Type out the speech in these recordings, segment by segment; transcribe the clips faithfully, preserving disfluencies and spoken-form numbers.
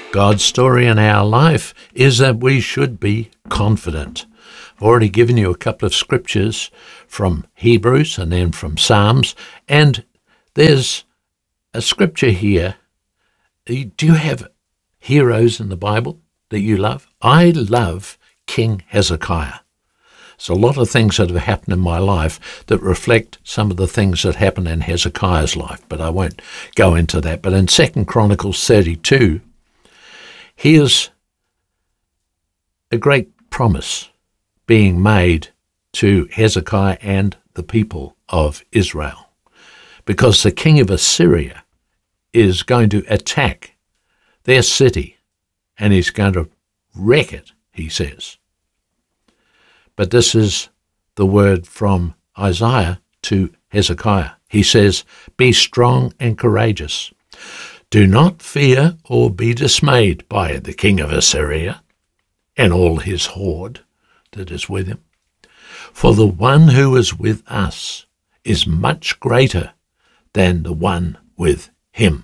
God's story in our life is that we should be confident. I've already given you a couple of scriptures from Hebrews and then from Psalms, and there's a scripture here. Do you have heroes in the Bible that you love? I love King Hezekiah. There's a lot of things that have happened in my life that reflect some of the things that happened in Hezekiah's life, but I won't go into that. But in Second Chronicles thirty-two, here's a great promise being made to Hezekiah and the people of Israel, because the king of Assyria is going to attack their city, and he's going to wreck it, he says. But this is the word from Isaiah to Hezekiah. He says, "Be strong and courageous. Do not fear or be dismayed by the king of Assyria and all his horde that is with him. For the one who is with us is much greater than the one with him.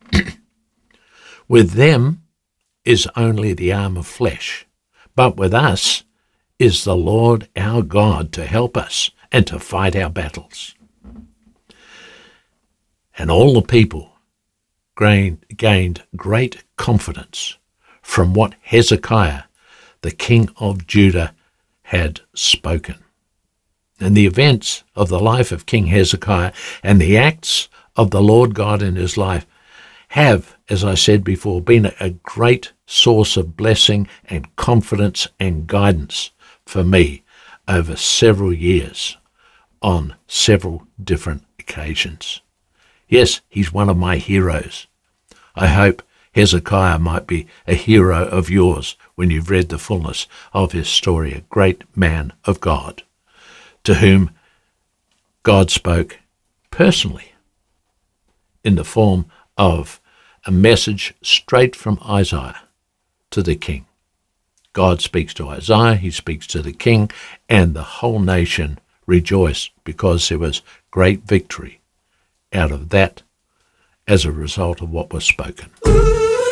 With them is only the arm of flesh, but with us is the Lord our God to help us and to fight our battles." And all the people gained great confidence from what Hezekiah, the king of Judah, had spoken. And the events of the life of King Hezekiah and the acts of the Lord God in his life have, as I said before, been a great source of blessing and confidence and guidance for me over several years on several different occasions. Yes, he's one of my heroes. I hope Hezekiah might be a hero of yours when you've read the fullness of his story, a great man of God, to whom God spoke personally in the form of a message straight from Isaiah to the king. God speaks to Isaiah, he speaks to the king, and the whole nation rejoiced because there was great victory out of that as a result of what was spoken.